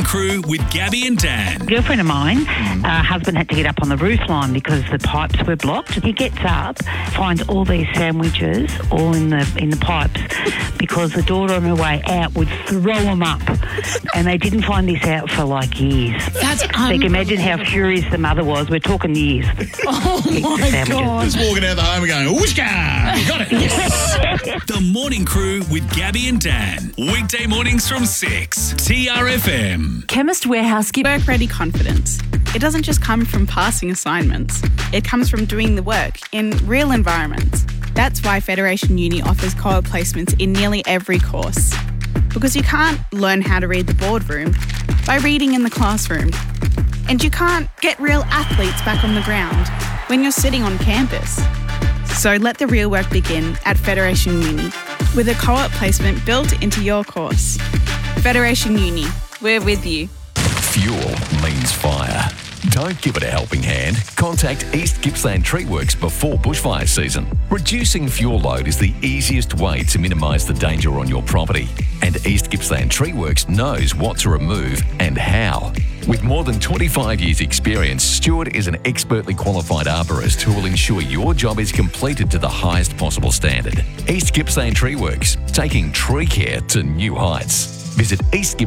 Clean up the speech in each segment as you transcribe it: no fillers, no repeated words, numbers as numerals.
Crew with Gabby and Dan. A girlfriend of mine, husband had to get up on the roof line because the pipes were blocked. He gets up, finds all these sandwiches all in the pipes because the daughter on her way out would throw them up. And they didn't find this out for like years. That's so you can imagine how furious the mother was. We're talking years. Oh my God. Just walking out the home and going, whooshka, got it. Yes. The Morning Crew with Gabby and Dan. Weekday mornings from 6. TRFM. Chemist Warehouse Work ready confidence. It doesn't just come from passing assignments. It comes from doing the work in real environments. That's why Federation Uni offers co-op placements in nearly every course. Because you can't learn how to read the boardroom by reading in the classroom. And you can't get real athletes back on the ground when you're sitting on campus. So let the real work begin at Federation Uni with a co-op placement built into your course. Federation Uni, we're with you. Fuel means fire. Don't give it a helping hand. Contact East Gippsland Tree Works before bushfire season. Reducing fuel load is the easiest way to minimise the danger on your property. And East Gippsland Tree Works knows what to remove and how. With more than 25 years' experience, Stuart is an expertly qualified arborist who will ensure your job is completed to the highest possible standard. East Gippsland Tree Works, taking tree care to new heights. Visit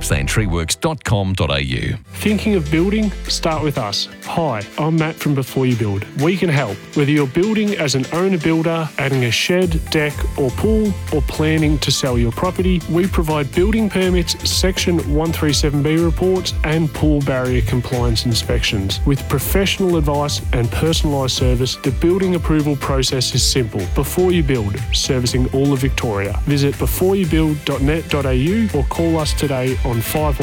eastgippslandtreeworks.com.au. Thinking of building? Start with us. Hi, I'm Matt from Before You Build. We can help. Whether you're building as an owner-builder, adding a shed, deck or pool, or planning to sell your property, we provide building permits, Section 137B reports and pool barrier compliance inspections. With professional advice and personalised service, the building approval process is simple. Before You Build, servicing all of Victoria. Visit beforeyoubuild.net.au or call us today on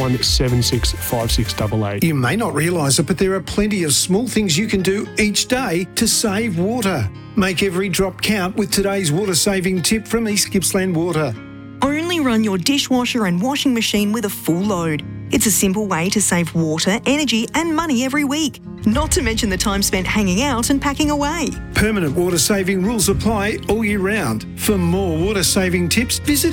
51765688. You may not realise it, but there are plenty of small things you can do each day to save water. Make every drop count with today's water-saving tip from East Gippsland Water. Only run your dishwasher and washing machine with a full load. It's a simple way to save water, energy and money every week. Not to mention the time spent hanging out and packing away. Permanent water-saving rules apply all year round. For more water-saving tips, visit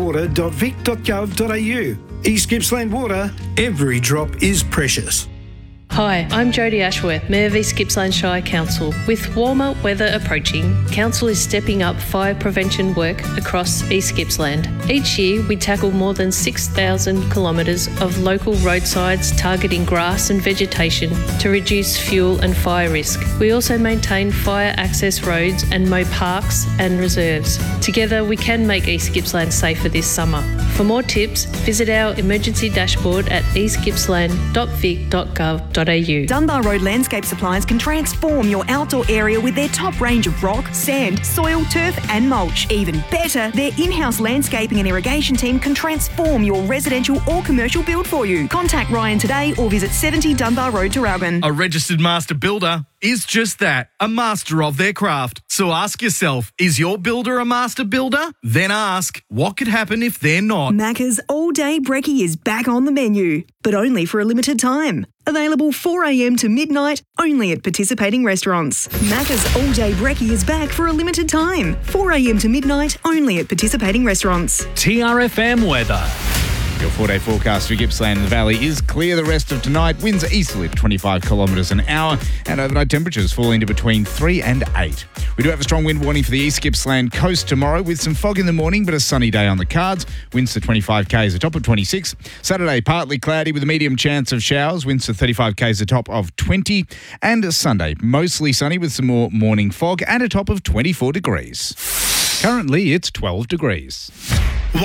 egwater.vic.gov.au. East Gippsland Water, every drop is precious. Hi, I'm Jodie Ashworth, Mayor of East Gippsland Shire Council. With warmer weather approaching, Council is stepping up fire prevention work across East Gippsland. Each year, we tackle more than 6,000 kilometres of local roadsides targeting grass and vegetation to reduce fuel and fire risk. We also maintain fire access roads and mow parks and reserves. Together, we can make East Gippsland safer this summer. For more tips, visit our emergency dashboard at eastgippsland.vic.gov.au. Dunbar Road Landscape Supplies can transform your outdoor area with their top range of rock, sand, soil, turf and mulch. Even better, their in-house landscaping and irrigation team can transform your residential or commercial build for you. Contact Ryan today or visit 70 Dunbar Road, Traralgon. A registered master builder is just that, a master of their craft. So ask yourself, is your builder a master builder? Then ask, what could happen if they're not? Macca's All Day Brekkie is back on the menu, but only for a limited time. Available 4 a.m. to midnight, only at participating restaurants. Macca's All Day Brekkie is back for a limited time. 4 a.m. to midnight, only at participating restaurants. TRFM weather. Your 4-day forecast for Gippsland and the Valley is clear the rest of tonight. Winds are easterly at 25 kilometres an hour and overnight temperatures falling to between 3 and 8. We do have a strong wind warning for the East Gippsland coast tomorrow with some fog in the morning but a sunny day on the cards. Winds to 25 k's, a top of 26. Saturday, partly cloudy with a medium chance of showers. Winds to 35 k's, a top of 20. And Sunday, mostly sunny with some more morning fog and a top of 24 degrees. Currently, it's 12 degrees.